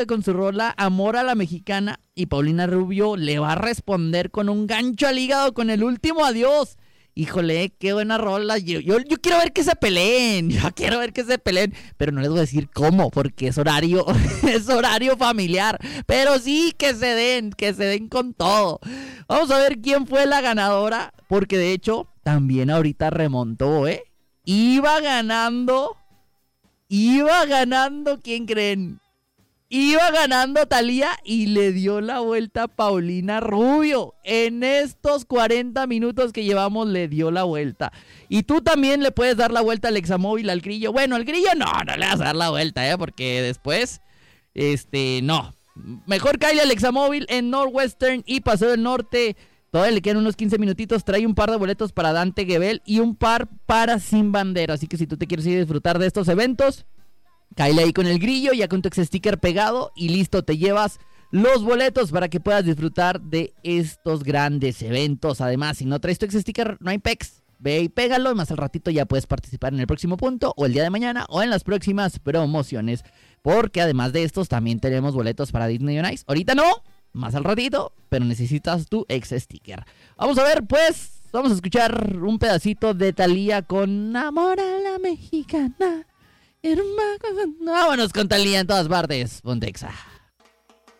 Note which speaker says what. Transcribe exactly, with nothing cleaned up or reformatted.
Speaker 1: con su rola Amor a la Mexicana y Paulina Rubio le va a responder con un gancho al hígado con el último adiós. Híjole, qué buena rola. Yo, yo, yo quiero ver que se peleen. Yo quiero ver que se peleen. Pero no les voy a decir cómo, porque es horario, es horario familiar. Pero sí que se den, que se den con todo. Vamos a ver quién fue la ganadora. Porque de hecho, también ahorita remontó, ¿eh? Iba ganando. Iba ganando, ¿quién creen? Iba ganando Thalía y le dio la vuelta a Paulina Rubio. En estos cuarenta minutos que llevamos le dio la vuelta. Y tú también le puedes dar la vuelta al Examóvil, al Grillo. Bueno, al Grillo no, no le vas a dar la vuelta, ¿eh? Porque después, este, no. Mejor cállale al Examóvil en Northwestern y Paseo del Norte. Todavía le quedan unos quince minutitos. Trae un par de boletos para Dante Gebel y un par para Sin Bandera. Así que si tú te quieres ir a disfrutar de estos eventos, cáele ahí con el Grillo, ya con tu ex sticker pegado y listo, te llevas los boletos para que puedas disfrutar de estos grandes eventos. Además, si no traes tu ex sticker, no hay pex. Ve y pégalo y más al ratito ya puedes participar en el próximo punto o el día de mañana o en las próximas promociones. Porque además de estos también tenemos boletos para Disney on Ice. Ahorita no, más al ratito, pero necesitas tu ex sticker. Vamos a ver, pues, vamos a escuchar un pedacito de Thalía con Amor a la Mexicana. Vámonos con Thalía en todas partes. Pontexa.